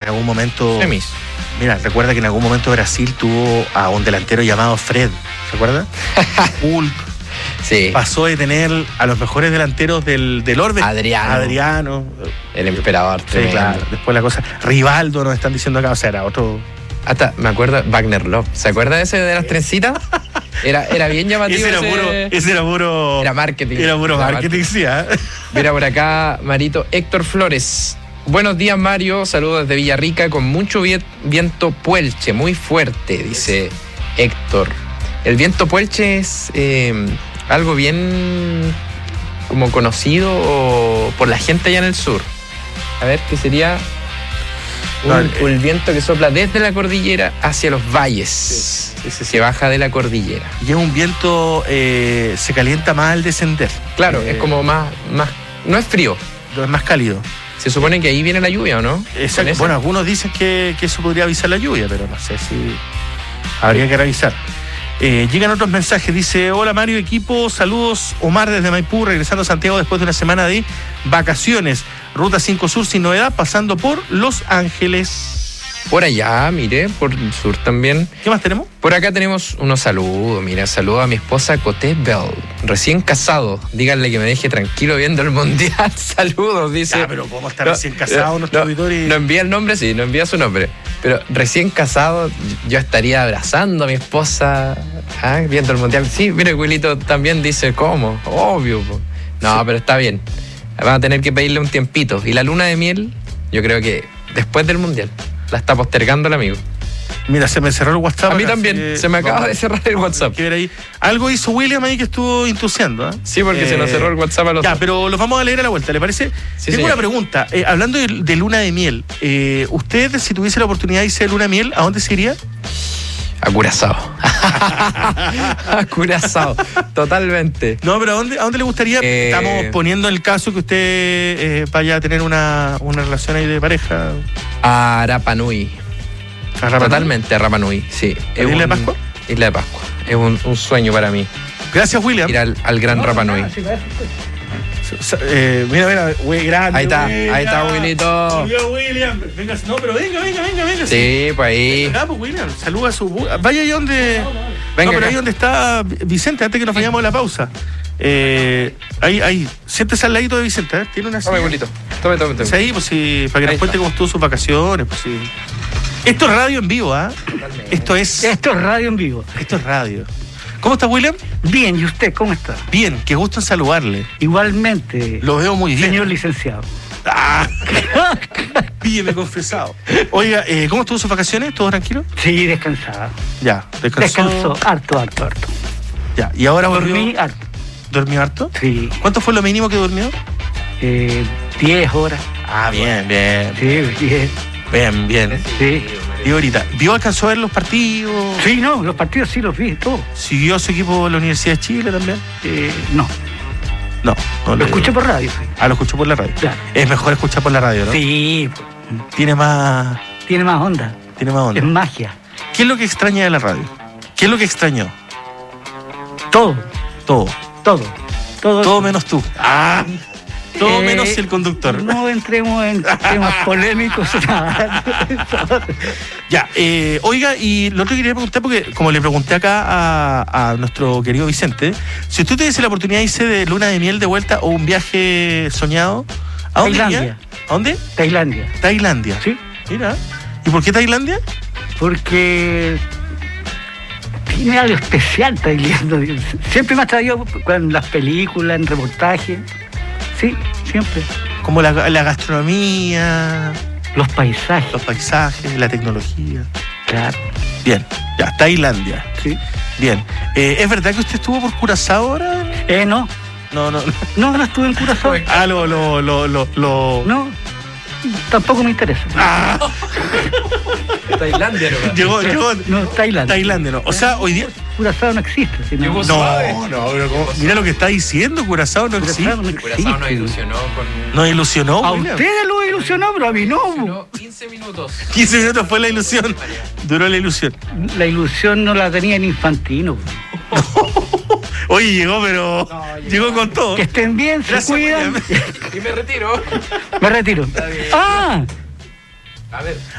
algún momento... Semis. Mira, recuerda que en algún momento Brasil tuvo a un delantero llamado Fred, ¿se acuerda? Hulk. Sí. Pasó de tener a los mejores delanteros del orbe. Adriano. El emperador. Sí, claro. Después la cosa... Rivaldo nos están diciendo acá, o sea, era otro... Hasta, me acuerdo, Wagner Love. ¿Se acuerda de ese de las trencitas? Era bien llamativo. Ese era puro... Era marketing. Era puro marketing, sí, ¿eh? Mira por acá, Marito Héctor Flores. Buenos días, Mario. Saludos desde Villarrica con mucho viento puelche, muy fuerte, dice Héctor. El viento puelche es algo bien como conocido por la gente allá en el sur. A ver, ¿qué sería? Un viento que sopla desde la cordillera hacia los valles, sí. Que baja de la cordillera. Y es un viento, se calienta más al descender. Claro, es como más, no es frío. Es más cálido. Se supone que ahí viene la lluvia, ¿o no? Exacto. Bueno, algunos dicen que eso podría avisar la lluvia, pero no sé si habría que revisar. Llegan otros mensajes, dice: hola Mario, equipo, saludos, Omar desde Maipú, regresando a Santiago después de una semana de vacaciones. Ruta 5 Sur sin novedad, pasando por Los Ángeles. Por allá, mire, por el sur también. ¿Qué más tenemos? Por acá tenemos unos saludos, mira, saludo a mi esposa Coté Bell, recién casado. Díganle que me deje tranquilo viendo el mundial. Saludos, dice. Pero ¿cómo está recién casado nuestro auditor? No envía el nombre, sí, no envía su nombre. Pero recién casado, yo estaría abrazando a mi esposa, viendo el mundial. Sí, mire, Wilito también dice, ¿cómo? Obvio. No, sí. Pero está bien. Van a tener que pedirle un tiempito. Y la luna de miel, yo creo que después del mundial. La está postergando el amigo. Mira, se me cerró el WhatsApp. A mí también, se me acaba de cerrar el WhatsApp. Que ver ahí. Algo hizo William ahí que estuvo intrusiando, ¿eh? Sí, porque se nos cerró el WhatsApp a los dos. Pero los vamos a leer a la vuelta, ¿le parece? Sí, Tengo una pregunta. Hablando de luna de miel, ¿usted, si tuviese la oportunidad de irse de luna de miel, a dónde se iría? A Curazao. A Curazao, totalmente. No, pero ¿a dónde le gustaría? Estamos poniendo el caso que usted vaya a tener una relación ahí de pareja. A Rapa Nui. Totalmente, a Rapa Nui, sí. ¿Isla de Pascua? Isla de Pascua. Es un sueño para mí. Gracias, William. Ir al gran Rapa Nui. Mira, güey, grande. Ahí está, Wilito. William. Venga, no, pero venga. Sí, pues ahí. Acá, pues, William, saluda a su... Vaya ahí donde... Venga, pero ahí donde está Vicente, antes que nos vayamos a la pausa. Ahí, siéntese al ladito de Vicente, ¿eh? Tiene una... Tome, Wilito. Tome. Sí, ahí, pues sí, para que nos cuente cómo estuvo sus vacaciones, pues sí. Esto es radio en vivo, ¿ah? Esto es radio en vivo. Esto es radio. ¿Cómo está, William? Bien, ¿y usted cómo está? Bien, qué gusto en saludarle. Igualmente. Lo veo muy bien. Señor licenciado. Pílleme confesado. Oiga, ¿cómo estuvo sus vacaciones? ¿Todo tranquilo? Sí, descansada. Ya, descansó. Harto. Ya, y ahora dormí harto. ¿Dormió harto? Sí. ¿Cuánto fue lo mínimo que durmió? 10 horas. Bien. Sí, 10. Bien. Sí. Y ahorita, ¿alcanzó a ver los partidos? Sí, no, los partidos sí los vi, todos. ¿Siguió su equipo de la Universidad de Chile también? No. Lo escuché por radio, sí. Lo escuchó por la radio. Claro. Es mejor escuchar por la radio, ¿no? Sí. Tiene más onda. Es magia. ¿Qué es lo que extraña de la radio? ¿Qué es lo que extrañó? Todo menos tú. Todo menos el conductor. No entremos en temas polémicos. Ya, oiga, y lo otro que quería preguntar, porque como le pregunté acá a nuestro querido Vicente, si usted tuviese la oportunidad de irse de luna de miel de vuelta o un viaje soñado, ¿a dónde iría? ¿A dónde? Tailandia. Sí. Mira. ¿Y por qué Tailandia? Porque tiene algo especial Tailandia. Siempre me ha traído en las películas, en reportajes. Sí, siempre. Como la gastronomía, los paisajes, la tecnología. Claro. Bien, ya, Tailandia. Sí. Bien. ¿Es verdad que usted estuvo por Curazao ahora? No. No estuve en Curazao. No, tampoco me interesa. Tailandia, ¿no? Llegó. No, Tailandia, no. O sea, hoy día... Curazao no existe. Pero mira lo que está diciendo, Curazao no existe. Curazao nos ilusionó con... ¿Nos ilusionó? A ustedes lo ilusionó, pero a mí no. 15 minutos. 15 minutos fue la ilusión. Duró la ilusión. La ilusión no la tenía en Infantino. Oye, llegó con todo. Que estén bien, se cuidan. Y me retiro. Me retiro. A ver.